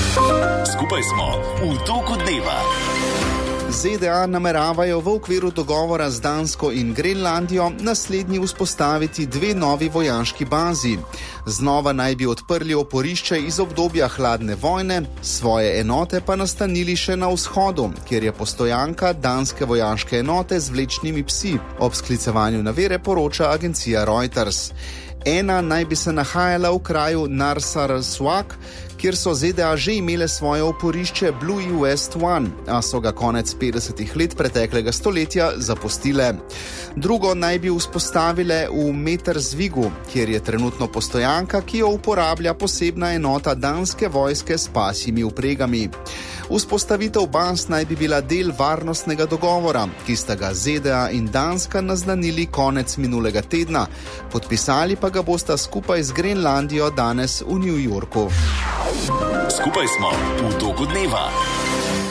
Skupaj smo v toku dneva. ZDA nameravajo v okviru dogovora z Dansko in Grenlandijo naslednji vzpostaviti 2 novi vojaški bazi. Znova naj bi odprli oporišče iz obdobja hladne vojne, svoje enote pa nastanili še na vzhodu, kjer je postojanka danske vojaške enote z vlečnimi psi. Ob sklicevanju na vire poroča agencija Reuters. Ena naj bi se nahajala v kraju Narsarsuaq, kjer so ZDA že imele svoje oporišče Blue West One, a so ga konec 50. let preteklega stoletja zapustile. Drugo naj bi vzpostavile v Metersvigu, kjer je trenutno postojanka, ki jo uporablja posebna enota danske vojske s pasjimi vpregami. Vzpostavitev baz naj bi bila del varnostnega dogovora, ki sta ga ZDA in Danska naznanili konec minulega tedna. Podpisali pa ga bosta skupaj z Grenlandijo danes v New Yorku. Skupaj smo v toku dneva.